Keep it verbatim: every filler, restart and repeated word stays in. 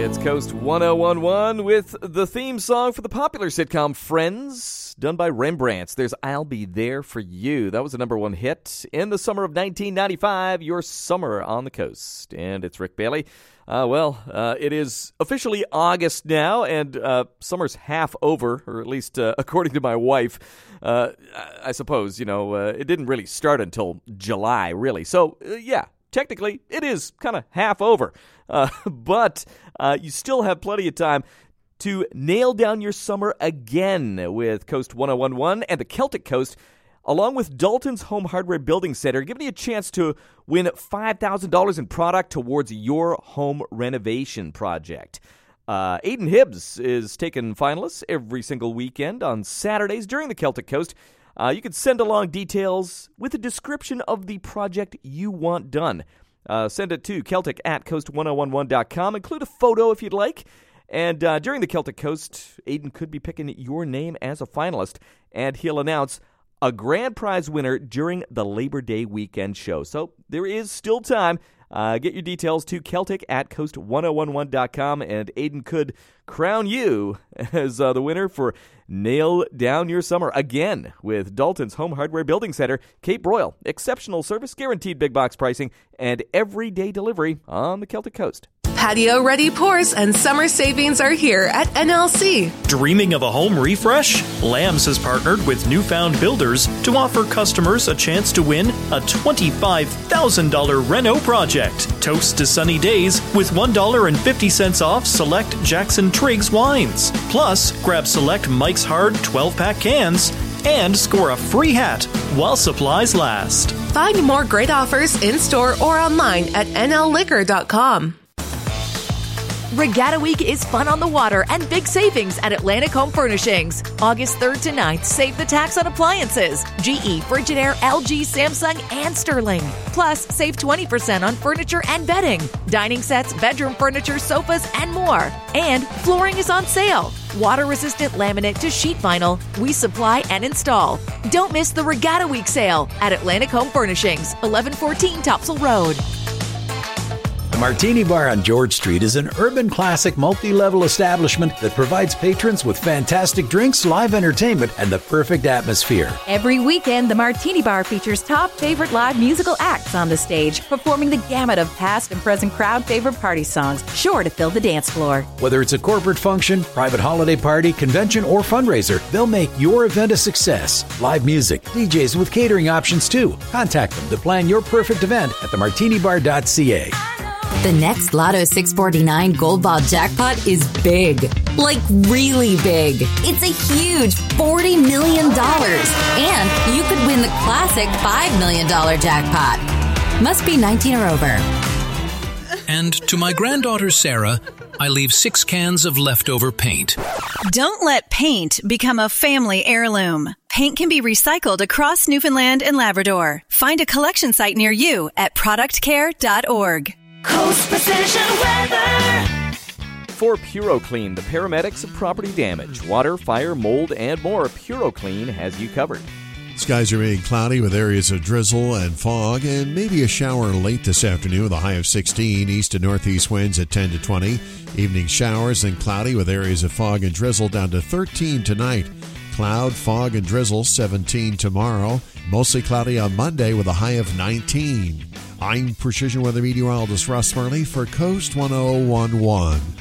It's Coast one oh one one with the theme song for the popular sitcom Friends, done by Rembrandts. There's I'll Be There For You. That was a number one hit in the summer of nineteen ninety-five, your summer on the coast. And it's Rick Bailey. Uh, well, uh, it is officially August now, and uh, summer's half over, or at least uh, according to my wife. Uh, I suppose, you know, uh, it didn't really start until July, really. So, uh, yeah, technically, it is kind of half over. Uh, but uh, you still have plenty of time to nail down your summer again with Coast one oh one one and the Celtic Coast, along with Dalton's Home Hardware Building Center, giving you a chance to win five thousand dollars in product towards your home renovation project. Uh, Aiden Hibbs is taking finalists every single weekend on Saturdays during the Celtic Coast. Uh, you can send along details with a description of the project you want done. Uh, send it to Celtic at coast one oh one one dot com. Include a photo if you'd like. And uh, during the Celtic Coast, Aiden could be picking your name as a finalist, and he'll announce a grand prize winner during the Labor Day weekend show. So there is still time. Uh, get your details to Celtic at coast one oh one one dot com, and Aiden could crown you as uh, the winner for Nail Down Your Summer again with Dalton's Home Hardware Building Center, Cape Broyle. Exceptional service, guaranteed big box pricing, and everyday delivery on the Celtic Coast. Patio-ready pours and summer savings are here at N L C. Dreaming of a home refresh? Lambs has partnered with Newfound Builders to offer customers a chance to win a twenty-five thousand dollars reno project. Toast to sunny days with one dollar and fifty cents off select Jackson Triggs wines. Plus, grab select Mike's Hard twelve-pack cans and score a free hat while supplies last. Find more great offers in-store or online at N L liquor dot com. Regatta Week is fun on the water and big savings at Atlantic Home Furnishings. August third to ninth, save the tax on appliances. G E, Frigidaire, L G, Samsung, and Sterling. Plus, save twenty percent on furniture and bedding, dining sets, bedroom furniture, sofas, and more. And flooring is on sale. Water-resistant laminate to sheet vinyl, we supply and install. Don't miss the Regatta Week sale at Atlantic Home Furnishings, eleven fourteen Topsail Road. The Martini Bar on George Street is an urban classic multi-level establishment that provides patrons with fantastic drinks, live entertainment, and the perfect atmosphere. Every weekend, the Martini Bar features top favorite live musical acts on the stage, performing the gamut of past and present crowd favorite party songs, sure to fill the dance floor. Whether it's a corporate function, private holiday party, convention, or fundraiser, they'll make your event a success. Live music, D Js with catering options too. Contact them to plan your perfect event at the martini bar dot c a. The next Lotto six forty-nine Gold Ball jackpot is big. Like really big. It's a huge forty million dollars. And you could win the classic five million dollars jackpot. Must be nineteen or over. And to my granddaughter Sarah, I leave six cans of leftover paint. Don't let paint become a family heirloom. Paint can be recycled across Newfoundland and Labrador. Find a collection site near you at product care dot org. Coast Precision Weather. For PuroClean, the paramedics of property damage, water, fire, mold, and more, PuroClean has you covered. Skies remain cloudy with areas of drizzle and fog, and maybe a shower late this afternoon with a high of sixteen. East and northeast winds at ten to twenty. Evening showers and cloudy with areas of fog and drizzle down to thirteen tonight. Cloud, fog, and drizzle seventeen tomorrow. Mostly cloudy on Monday with a high of nineteen. I'm Precision Weather Meteorologist Russ Murley for Coast one oh one one.